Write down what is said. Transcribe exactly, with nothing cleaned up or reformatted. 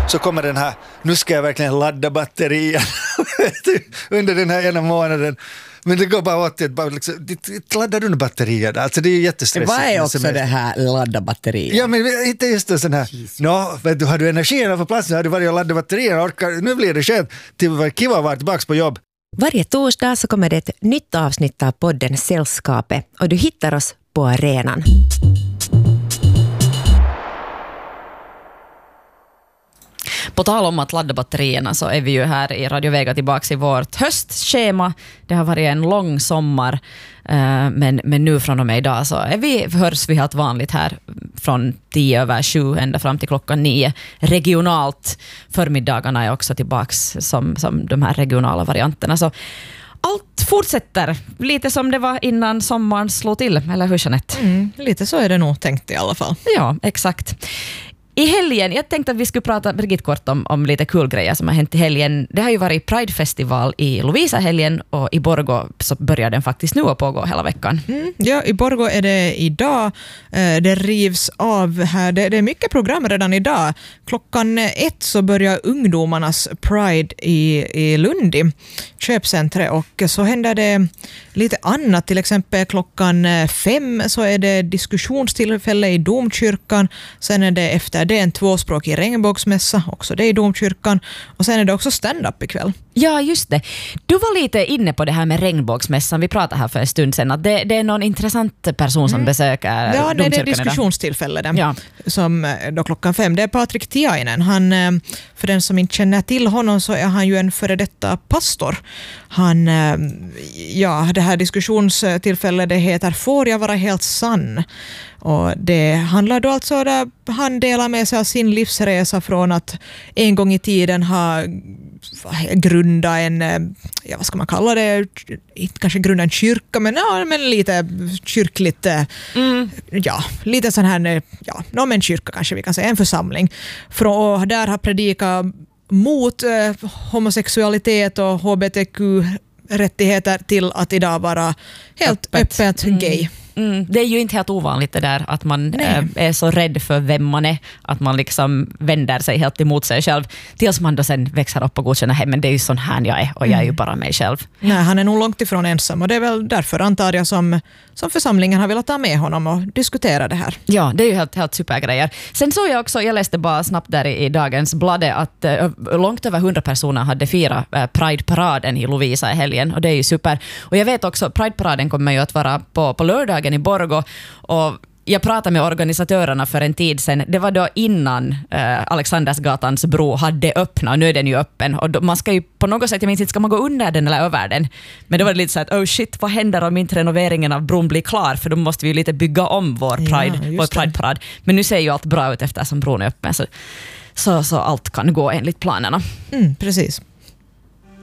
så kommer den här, nu ska jag verkligen ladda batterien under den här ena månaden. Men det går bara åt att bara liksom, det laddar du batterier. Alltså det är ju jättestressigt. Vad är också det här ladda batterier? Ja, men inte just en sån här, nå, vet du, har du energin på plats, har du varit och laddat batterier, orkar, nu blir det skönt till kiva att vara tillbaka på jobb. Varje torsdag så kommer det ett nytt avsnitt av podden Sällskapet och du hittar oss på arenan. På tal om att ladda batterierna så är vi ju här i Radio Vega tillbaka i vårt höstschema. Det har varit en lång sommar, men, men nu från och med idag så är vi, hörs vi helt vanligt här från tio över sju ända fram till klockan nio. Regionalt förmiddagarna är också tillbaka som, som de här regionala varianterna. Så allt fortsätter lite som det var innan sommaren slog till, eller hur Jeanette? Mm, lite så är det nog tänkt i alla fall. Ja, exakt. I helgen, jag tänkte att vi skulle prata Birgit kort om, om lite kul grejer som har hänt i helgen. Det har ju varit Pride-festival i Lovisa-helgen och i Borgå så börjar den faktiskt nu att pågå hela veckan. Mm, ja, i Borgå är det idag. Det rivs av här. Det, det är mycket program redan idag. Klockan ett så börjar ungdomarnas Pride i, i Lundi, köpcentret, och så händer det lite annat. Till exempel klockan fem så är det diskussionstillfälle i Domkyrkan. Sen är det efter det är en tvåspråkig regnbågsmässa, också det är i Domkyrkan. Och sen är det också stand-up ikväll. Ja, just det. Du var lite inne på det här med regnbågsmässan. Vi pratade här för en stund sedan att det, det är någon intressant person som mm. besöker ja, Domkyrkan. Ja, det är diskussionstillfälle där, ja. som då klockan fem. Det är Patrik Tiainen. Han, för den som inte känner till honom så är han ju en före detta pastor. Han, ja, det här diskussionstillfället det heter Får jag vara helt sann? Och det handlar då alltså där han delar med sig av sin livsresa från att en gång i tiden ha grundat en, ja vad ska man kalla det, inte kanske grunda en kyrka, men, ja, men lite kyrkligt, mm. ja, lite sån här, ja, no, men kyrka kanske vi kan säga, en församling. Från, och där har predikat mot eh, homosexualitet och H B T Q-rättigheter till att idag vara helt öppet, öppet mm. gay. Mm, det är ju inte helt ovanligt det där att man äh, är så rädd för vem man är att man liksom vänder sig helt emot sig själv tills man då sen växer upp och godkänner hej, men det är ju sån här jag är och jag är ju bara mig själv. Nej, han är nog långt ifrån ensam och det är väl därför antar jag som, som församlingen har velat ta med honom och diskutera det här. Ja, det är ju helt, helt supergrejer. Sen såg jag också, jag läste bara snabbt där i, i dagens blade att äh, långt över hundra personer hade firat äh, Pride-paraden i Lovisa i helgen och det är ju super. Och jag vet också, Pride-paraden kommer ju att vara på, på lördag i Borgå och jag pratade med organisatörerna för en tid sedan. Det var då innan eh, Alexandersgatans bro hade öppnat och nu är den ju öppen och då, man ska ju på något sätt, jag minns inte, ska man gå under den eller över den? Men då var det lite så att oh shit, vad händer om inte renoveringen av bron blir klar, för då måste vi ju lite bygga om vår Pride, ja, vår Pride-parad. Men nu ser ju allt bra ut eftersom bron är öppen så, så, så allt kan gå enligt planerna. Mm, precis.